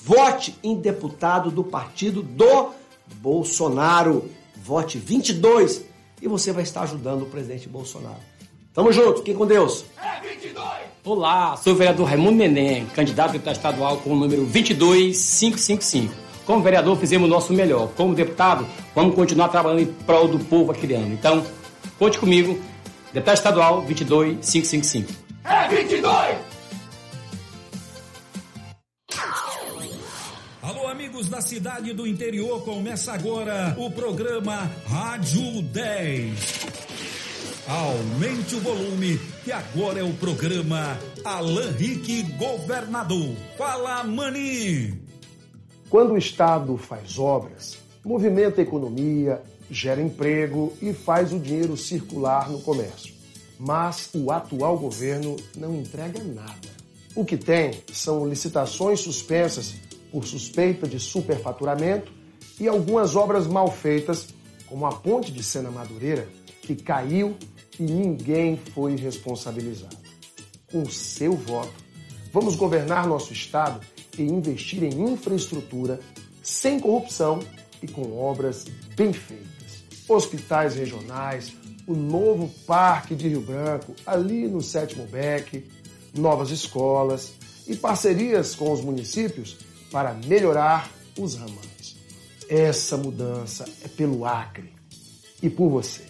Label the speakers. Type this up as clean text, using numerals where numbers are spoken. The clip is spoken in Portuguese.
Speaker 1: vote em deputado do partido do Bolsonaro. Vote 22 e você vai estar ajudando o presidente Bolsonaro. Tamo junto, fiquem com Deus.
Speaker 2: É 22!
Speaker 3: Olá, sou o vereador Raimundo Menem, candidato a deputado estadual com o número 22555. Como vereador, fizemos o nosso melhor. Como deputado, vamos continuar trabalhando em prol do povo aquiriano. Então, conte comigo, deputado estadual 22555.
Speaker 2: É 22!
Speaker 4: Alô, amigos da cidade do interior, começa agora o programa Rádio 10. Aumente o volume, que agora é o programa Alan Rick Governador. Fala, Mani!
Speaker 5: Quando o Estado faz obras, movimenta a economia, gera emprego e faz o dinheiro circular no comércio. Mas o atual governo não entrega nada. O que tem são licitações suspensas por suspeita de superfaturamento e algumas obras mal feitas, como a ponte de Sena Madureira, que caiu e ninguém foi responsabilizado. Com o seu voto, vamos governar nosso Estado e investir em infraestrutura sem corrupção e com obras bem feitas. Hospitais regionais, o novo Parque de Rio Branco, ali no 7º BEC, novas escolas e parcerias com os municípios para melhorar os ramais. Essa mudança é pelo Acre e por você.